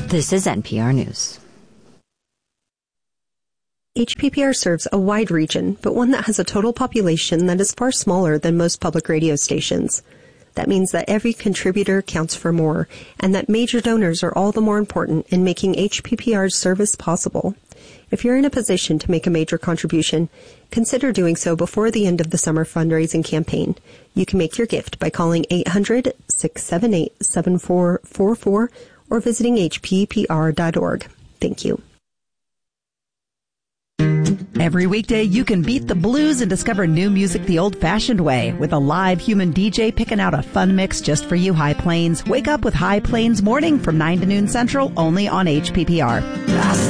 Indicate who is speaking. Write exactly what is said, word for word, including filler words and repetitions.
Speaker 1: This is N P R News.
Speaker 2: H P P R serves a wide region, but one that has a total population that is far smaller than most public radio stations. That means that every contributor counts for more, and that major donors are all the more important in making H P P R's service possible. If you're in a position to make a major contribution, consider doing so before the end of the summer fundraising campaign. You can make your gift by calling eight hundred, six seven eight, seven four four four or visiting h p p r dot org. Thank you.
Speaker 3: Every weekday, you can beat the blues and discover new music the old-fashioned way with a live human D J picking out a fun mix just for you, High Plains. Wake up with High Plains Morning from nine to noon Central, only on H P P R.